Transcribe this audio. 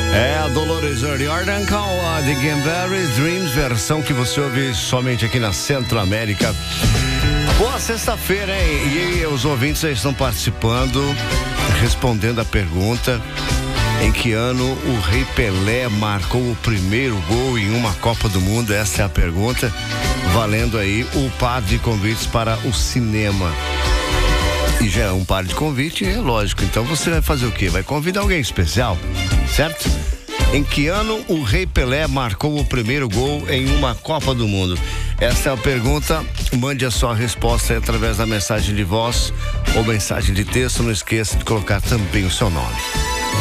É a Dolores O'Riordan com a The Gambler's Dreams, versão que você ouve somente aqui na Centro-América. Boa sexta-feira, hein? E os ouvintes já estão participando, respondendo a pergunta: em que ano o Rei Pelé marcou o primeiro gol em uma Copa do Mundo? Essa é a pergunta, valendo aí o par de convites para o cinema. E já é um par de convite, é lógico. Então você vai fazer o quê? Vai convidar alguém especial, certo? Em que ano o Rei Pelé marcou o primeiro gol em uma Copa do Mundo? Essa é a pergunta. Mande a sua resposta através da mensagem de voz ou mensagem de texto. Não esqueça de colocar também o seu nome.